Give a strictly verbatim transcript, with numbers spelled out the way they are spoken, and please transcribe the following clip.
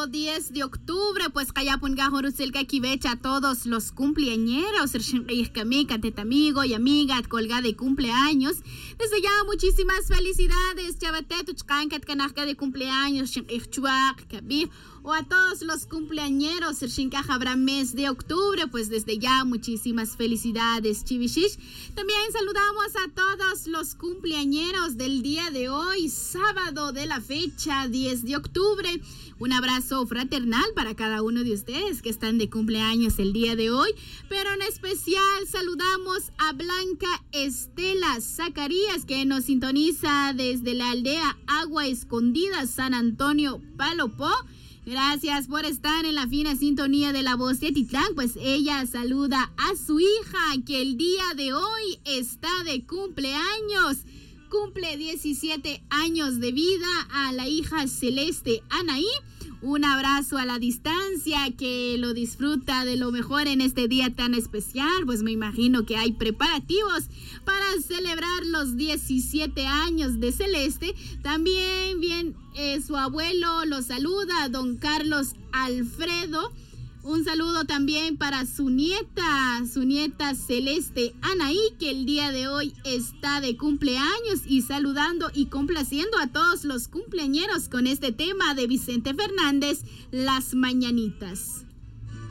diez de octubre, pues Kayapun Gajoruselka Kibecha a todos los cumpleañeros, amigo y amiga, colga de cumpleaños. Desde ya, muchísimas felicidades, Chabatetu, Chkankat, Kanaka de cumpleaños, Kabir, o a todos los cumpleañeros, habrá mes de octubre, pues desde ya, muchísimas felicidades, Chivishish. También saludamos a todos los cumpleañeros del día de hoy, sábado de la fecha, diez de octubre. Un abrazo fraternal para cada uno de ustedes que están de cumpleaños el día de hoy, pero en especial saludamos a Blanca Estela Zacarías, que nos sintoniza desde la aldea Agua Escondida, San Antonio, Palopó. Gracias por estar en la fina sintonía de La Voz de Titlán, pues ella saluda a su hija que el día de hoy está de cumpleaños. Cumple diecisiete años de vida a la hija Celeste Anaí. Un abrazo a la distancia, que lo disfruta de lo mejor en este día tan especial. Pues me imagino que hay preparativos para celebrar los diecisiete años de Celeste. También bien, eh, su abuelo lo saluda, don Carlos Alfredo. Un saludo también para su nieta, su nieta Celeste Anaí, que el día de hoy está de cumpleaños, y saludando y complaciendo a todos los cumpleañeros con este tema de Vicente Fernández, Las Mañanitas.